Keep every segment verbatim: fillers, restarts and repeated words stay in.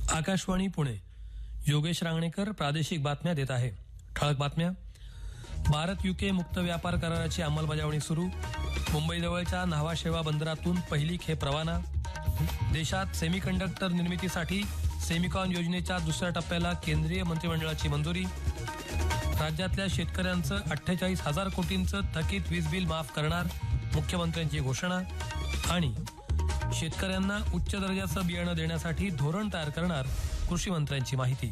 आकाशवाणी पुणे. योगेश रांगणेकर प्रादेशिक बातम्या देत आहे. ठळक बातम्या. भारत युके मुक्त व्यापार कराराची अंमलबजावणी सुरू. मुंबईजवळच्या न्हावा शेवा बंदरातून पहिली खेप रवाना. देशात सेमीकंडक्टर निर्मितीसाठी सेमिकॉन योजनेच्या दुसऱ्या टप्प्याला केंद्रीय मंत्रिमंडळाची मंजुरी. राज्यातल्या शेतकऱ्यांचं अठ्ठेचाळीस हजार कोटींचं थकीत वीज बिल माफ करणार, मुख्यमंत्र्यांची घोषणा. आणि शेतकऱ्यांना उच्च दर्जाचं बियाणं देण्यासाठी धोरण तयार करणार, कृषी मंत्र्यांची माहिती.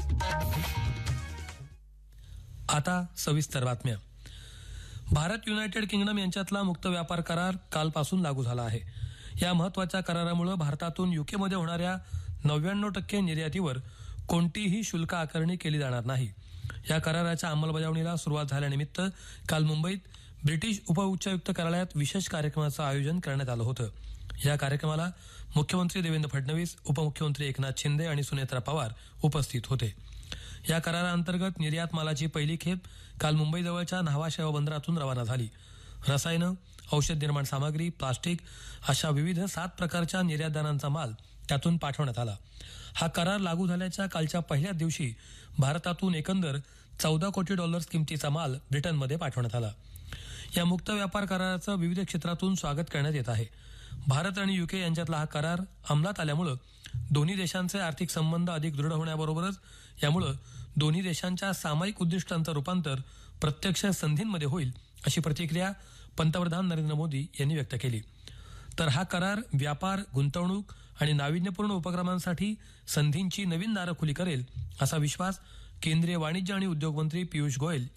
आता सविस्तर बातम्या. भारत युनायटेड किंगडम यांच्यातला मुक्त व्यापार करार कालपासून लागू झाला आहे. या महत्वाच्या करारामुळे भारतातून युकेमध्ये होणाऱ्या नव्याण्णव टक्के निर्यातीवर कोणतीही शुल्क आकारणी केली जाणार नाही. या कराराच्या अंमलबजावणीला सुरुवात झाल्यानिमित्त काल मुंबईत ब्रिटिश उपउच्चायुक्त कार्यालयात विशेष कार्यक्रमाचं आयोजन करण्यात आलं होतं. या कार्यक्रमाला मुख्यमंत्री देवेंद्र फडणवीस, उपमुख्यमंत्री एकनाथ शिंदे आणि सुनेत्रा पवार उपस्थित होते. या कराराअंतर्गत निर्यात मालाची पहिली खेप काल मुंबईजवळच्या न्हावा शेवा बंदरातून रवाना झाली. रसायनं, औषध निर्माण सामग्री, प्लास्टिक अशा विविध सात प्रकारच्या निर्यातदारांचा माल त्यातून पाठवण्यात आला. हा करार लागू झाल्याच्या कालच्या पहिल्याच दिवशी भारतातून एकंदर चौदा कोटी डॉलर्स किमतीचा माल ब्रिटनमध्ये पाठवण्यात आला. या मुक्त व्यापार कराराचं विविध क्षेत्रातून स्वागत करण्यात येत आहे. भारत आणि युके यांच्यातला हा करार अंमलात आल्यामुळे दोन्ही देशांचे आर्थिक संबंध अधिक दृढ होण्याबरोबरच यामुळे दोन्ही देशांच्या सामायिक उद्दिष्टांचं रूपांतर प्रत्यक्ष संधींमध्ये होईल, अशी प्रतिक्रिया पंतप्रधान नरेंद्र मोदी यांनी व्यक्त केली. तर हा करार व्यापार, गुंतवणूक आणि नाविन्यपूर्ण उपक्रमांसाठी संधींची नवीन दारं खुली करेल, असा विश्वास केंद्रीय वाणिज्य आणि उद्योग मंत्री पियुष गोयल